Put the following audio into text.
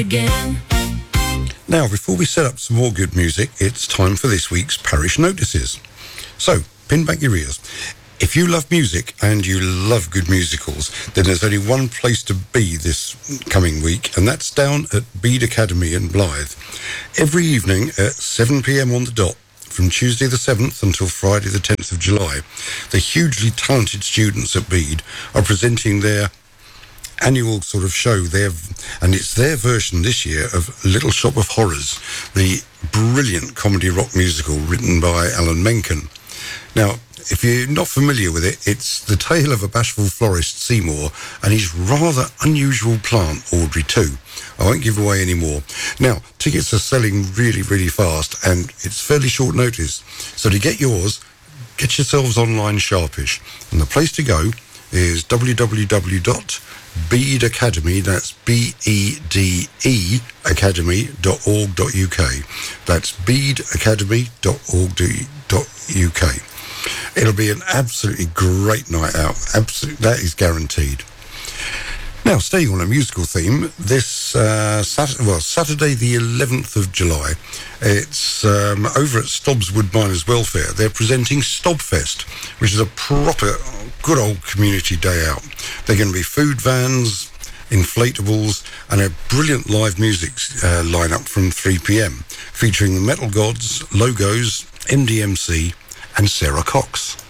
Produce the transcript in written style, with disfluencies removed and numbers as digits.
again. Now, before we set up some more good music, it's time for this week's Parish Notices. So, pin back your ears. If you love music and you love good musicals, then there's only one place to be this coming week, and that's down at Bede Academy in Blyth. Every evening at 7 p.m. on the dot, from Tuesday the 7th until Friday the 10th of July, the hugely talented students at Bede are presenting their annual sort of show there, and it's their version this year of Little Shop of Horrors, the brilliant comedy rock musical written by Alan Menken. Now, if you're not familiar with it, it's the tale of a bashful florist, Seymour, and his rather unusual plant, Audrey, too. I won't give away any more. Now, tickets are selling really, really fast, and it's fairly short notice. So to get yours, get yourselves online sharpish. And the place to go is www.Bede Academy, that's BEDE academy.org.uk. That's bedeacademy.org.uk. It'll be an absolutely great night out. That is guaranteed. Now, staying on a musical theme, this Saturday the 11th of July, it's over at Stobbs Wood Miners Welfare. They're presenting Stobfest, which is a proper good old community day out. They're going to be food vans, inflatables, and a brilliant live music lineup from 3 p.m, featuring the Metal Gods, Logos, MDMC, and Sarah Cox.